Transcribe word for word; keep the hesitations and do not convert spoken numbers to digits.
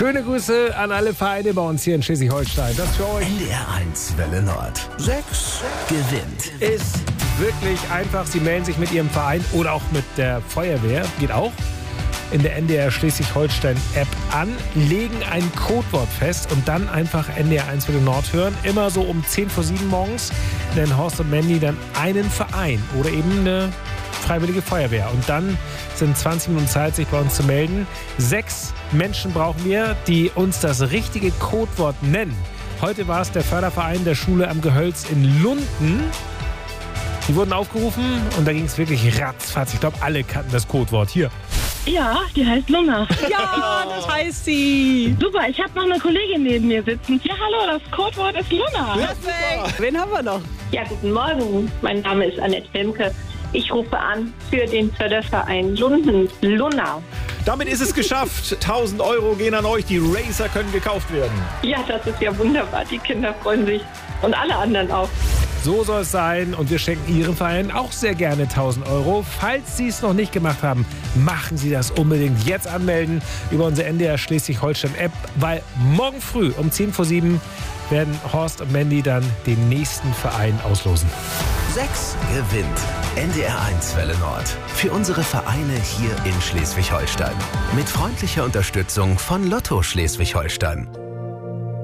Schöne Grüße an alle Vereine bei uns hier in Schleswig-Holstein. Das für euch. N D R eins Welle Nord. sechs gewinnt. Ist wirklich einfach. Sie melden sich mit Ihrem Verein oder auch mit der Feuerwehr. Geht auch. In der N D R Schleswig-Holstein-App an, legen ein Codewort fest und dann einfach N D R eins Welle Nord hören. Immer so um zehn vor sieben morgens nennen Horst und Mandy dann einen Verein oder eben eine Freiwillige Feuerwehr. Und dann sind zwanzig Minuten Zeit, sich bei uns zu melden. Sechs Menschen brauchen wir, die uns das richtige Codewort nennen. Heute war es der Förderverein der Schule am Gehölz in Lunden. Die wurden aufgerufen und da ging es wirklich ratzfatz. Ich glaube, alle kannten das Codewort. Hier. Ja, die heißt Luna. Ja, das heißt sie. Super, ich habe noch eine Kollegin neben mir sitzen. Ja, hallo, das Codewort ist Luna. Perfekt. Wen haben wir noch? Ja, guten Morgen. Mein Name ist Annette Wilmke. Ich rufe an für den Förderverein Lunden. Luna. Damit ist es geschafft. tausend Euro gehen an euch. Die Racer können gekauft werden. Ja, das ist ja wunderbar. Die Kinder freuen sich. Und alle anderen auch. So soll es sein und wir schenken Ihrem Verein auch sehr gerne tausend Euro. Falls Sie es noch nicht gemacht haben, machen Sie das unbedingt jetzt anmelden über unsere N D R Schleswig-Holstein-App, weil morgen früh um zehn vor sieben werden Horst und Mandy dann den nächsten Verein auslosen. sechs gewinnt. N D R eins Welle Nord. Für unsere Vereine hier in Schleswig-Holstein. Mit freundlicher Unterstützung von Lotto Schleswig-Holstein.